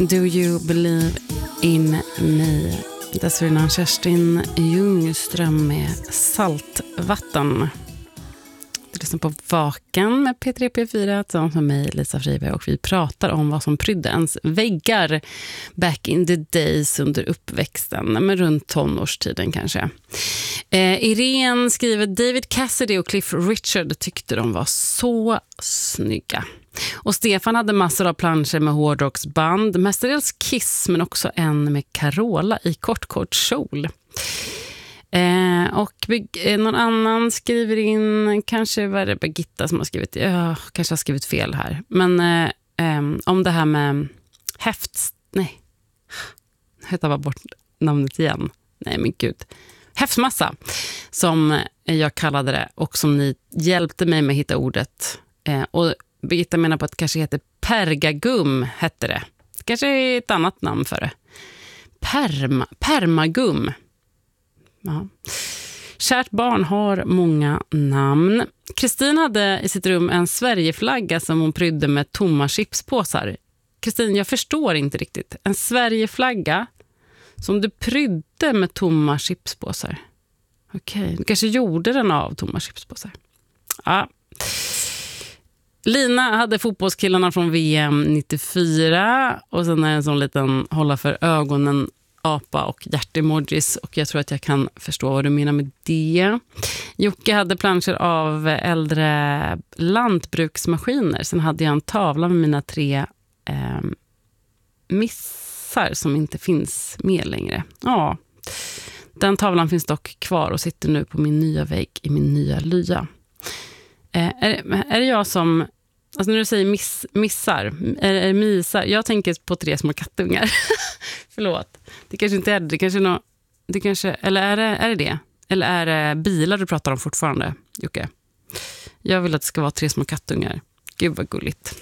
Do You Believe in Me? Dessförinnan Kerstin Ljungström med Saltvatten. Du lyssnar på Vaken med P3 P4 tillsammans med mig, Lisa Friberg, och vi pratar om vad som prydde ens väggar back in the days under uppväxten, men runt tonårstiden kanske. Irene skriver: David Cassidy och Cliff Richard tyckte de var så snygga. Och Stefan hade massor av planscher med hårdrocksband, mestadels Kiss, men också en med Carola i kort kjol. Och någon annan skriver in, kanske var det Birgitta som har skrivit, kanske har skrivit fel här, men om det här med jag tar bort namnet igen. Nej men gud. Häftmassa, som jag kallade det, och som ni hjälpte mig med att hitta ordet. Och Birgitta menar på att det kanske heter pergagum, hette det. Kanske är ett annat namn för det. Permagum. Ja. Kärt barn har många namn. Kristin hade i sitt rum en Sverigeflagga som hon prydde med tomma chipspåsar. Kristin, jag förstår inte riktigt. En Sverigeflagga som du prydde med tomma chipspåsar. Okej, du kanske gjorde den av tomma chipspåsar. Ja. Lina hade fotbollskillarna från VM 94 och sen är en sån liten hålla för ögonen apa och hjärtemojis, och jag tror att jag kan förstå vad du menar med det. Jocke hade planscher av äldre lantbruksmaskiner. Sen hade jag en tavla med mina 3 missar som inte finns med längre. Ja, den tavlan finns dock kvar och sitter nu på min nya vägg i min nya lya. Är det jag som, alltså när du säger missar, är det misar? Jag tänker på 3 små kattungar. Förlåt. Det kanske inte är det. Det kanske, eller är det det? Eller är det bilar du pratar om fortfarande, Jocke? Jag vill att det ska vara 3 små kattungar. Gud vad gulligt.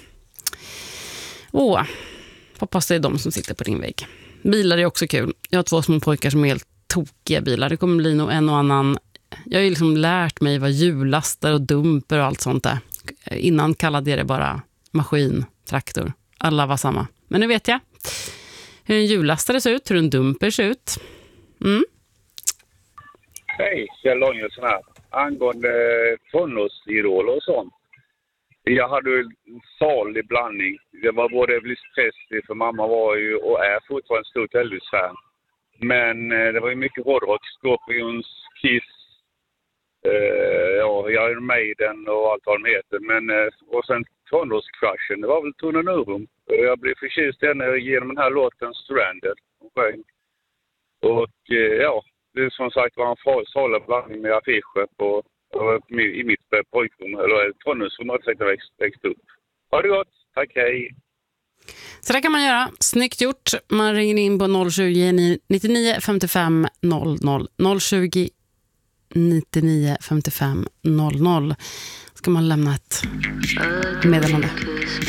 Hoppas det är de som sitter på din vägg. Bilar är också kul. Jag har 2 små pojkar som är helt tokiga bilar. Det kommer bli nog en och annan. Jag har ju liksom lärt mig vad hjulastar och dumper och allt sånt där. Innan kallade jag det bara maskin, traktor. Alla var samma. Men nu vet jag hur en hjullastare ser ut, hur en dumper ser ut. Hej, Kjell Långesson här. Angående tonårsidoler och sånt. Jag hade en salig blandning. Det var både Elvis Presley, för mamma var ju och är fortfarande ett stort Elvis-fan. Men det var ju mycket hårdrock, Scorpions, Kiss, Iron Maiden och allt vad de heter. Men, och sen tonårscrushen, det var väl Tone Nurum. Jag blev förtjust genom den här låten Stranded. Och det är som sagt var en salig blandning med affischer i mitt pojkrum, eller tonårsrum har jag växt upp. Ha det gott, tack, hej! Så det kan man göra. Snyggt gjort. Man ringer in på 020 99 55 00. 020 99 55 00. Ska man lämna ett meddelande.